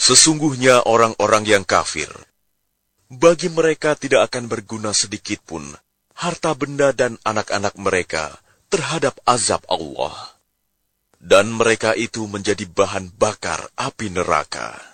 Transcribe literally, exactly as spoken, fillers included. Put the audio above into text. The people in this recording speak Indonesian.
Sesungguhnya orang-orang yang kafir, bagi mereka tidak akan berguna sedikitpun harta benda dan anak-anak mereka terhadap azab Allah. Dan mereka itu menjadi bahan bakar api neraka.